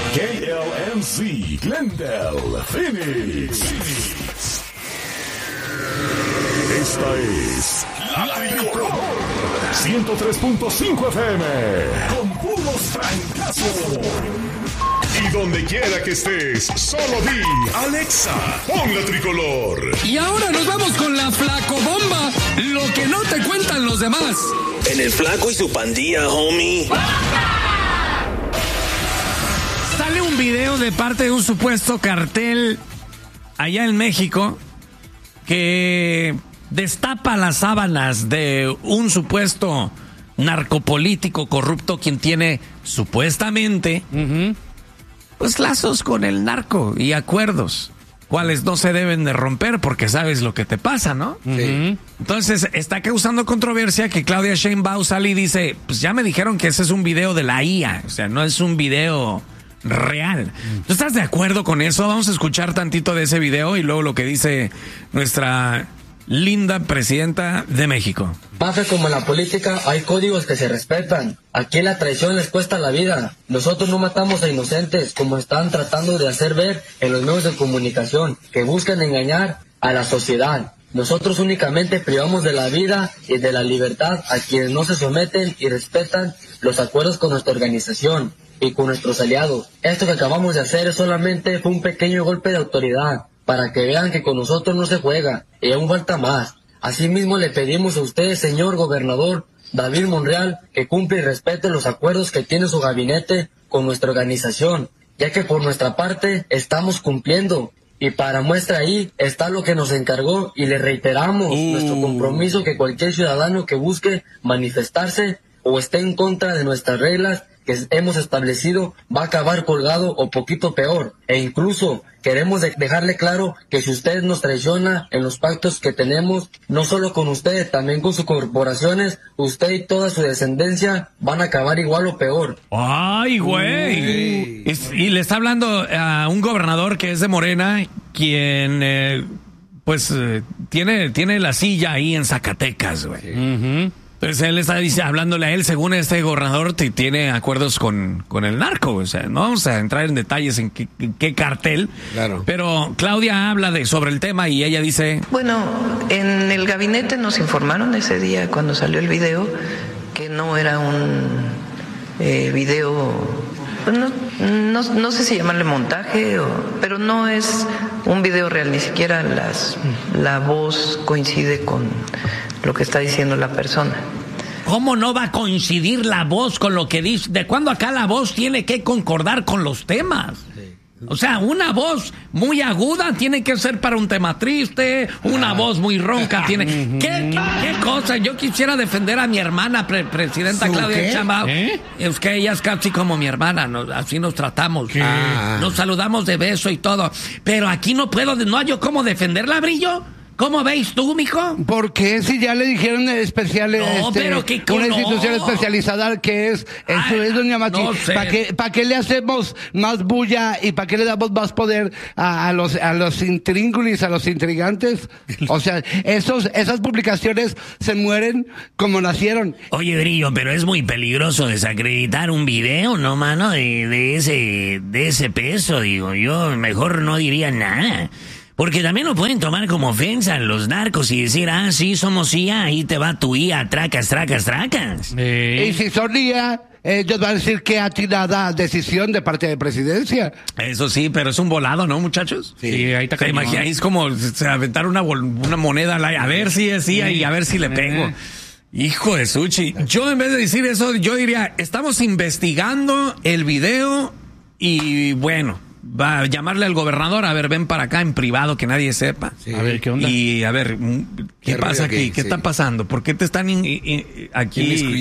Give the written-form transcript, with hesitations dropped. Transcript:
KLMC, Glendale, Phoenix. Esta es La Tricolor 103.5 FM con puros francazos. Y donde quiera que estés, solo di Alexa, pon La Tricolor. Y ahora nos vamos con la Flacobomba, lo que no te cuentan los demás. En el Flaco y su pandilla, homie. Sale un video de parte de un supuesto cartel allá en México que destapa las sábanas de un supuesto narcopolítico corrupto quien tiene supuestamente pues lazos con el narco y acuerdos, cuales no se deben de romper porque sabes lo que te pasa, ¿no? Sí. Entonces está causando controversia que Claudia Sheinbaum sale y dice, pues ya me dijeron que ese es un video de la IA, o sea, no es un video real. ¿Tú estás de acuerdo con eso? Vamos a escuchar tantito de ese video y luego lo que dice nuestra linda presidenta de México. Pasa como en la política, hay códigos que se respetan. Aquí la traición les cuesta la vida. Nosotros no matamos a inocentes, como están tratando de hacer ver en los medios de comunicación, que buscan engañar a la sociedad. Nosotros únicamente privamos de la vida y de la libertad a quienes no se someten y respetan los acuerdos con nuestra organización y con nuestros aliados. Esto que acabamos de hacer solamente fue un pequeño golpe de autoridad, para que vean que con nosotros no se juega, y aún falta más. Asimismo le pedimos a usted, señor gobernador David Monreal, que cumpla y respete los acuerdos que tiene su gabinete con nuestra organización, ya que por nuestra parte estamos cumpliendo. Y para muestra ahí está lo que nos encargó y le reiteramos nuestro compromiso que cualquier ciudadano que busque manifestarse o esté en contra de nuestras reglas que hemos establecido va a acabar colgado o poquito peor. E incluso queremos dejarle claro que si usted nos traiciona en los pactos que tenemos, no solo con usted, también con sus corporaciones, usted y toda su descendencia van a acabar igual o peor. ¡Ay, güey! Y le está hablando a un gobernador que es de Morena, quien tiene la silla ahí en Zacatecas, güey. Entonces él está hablándole a él, según este gobernador, tiene acuerdos con el narco. O sea, no vamos a entrar en detalles en qué cartel. Claro. Pero Claudia habla sobre el tema y ella dice... Bueno, en el gabinete nos informaron ese día cuando salió el video que no era un video... No sé si llamarle montaje, pero no es un video real, ni siquiera la voz coincide con lo que está diciendo la persona. ¿Cómo no va a coincidir la voz con lo que dice? ¿De cuándo acá la voz tiene que concordar con los temas? O sea, una voz muy aguda tiene que ser para un tema triste, una voz muy ronca tiene... ¿Qué cosa? Yo quisiera defender a mi hermana, presidenta Claudia Sheinbaum. Es que ella es casi como mi hermana, así nos tratamos. Nos saludamos de beso y todo. Pero aquí no hay yo cómo defenderla, Brillo. ¿Cómo veis tú, mijo? ¿Por qué si ya le dijeron especial pero que una institución especializada que es doña Mati? No sé. ¿Para qué le hacemos más bulla y para qué le damos más poder a los intríngulis, a los intrigantes? O sea, esas publicaciones se mueren como nacieron. Oye, Brillo, pero es muy peligroso desacreditar un video, ¿no, mano? De ese peso, digo. Yo mejor no diría nada. Porque también lo pueden tomar como ofensa los narcos y decir, sí, somos IA, ahí te va tu IA, tracas. Y si son IA, ellos van a decir que atinada decisión de parte de presidencia. Eso sí, pero es un volado, ¿no, muchachos? Sí, ahí está. ¿Te imagináis como aventar una moneda al aire? A ver si es IA y a ver si le pego. Hijo de Suchi. Yo en vez de decir eso, yo diría, estamos investigando el video y bueno... Va a llamarle al gobernador, a ver, ven para acá en privado, que nadie sepa. Sí. A ver, ¿qué onda? Y a ver, ¿qué pasa aquí? ¿Qué está pasando? ¿Por qué te están aquí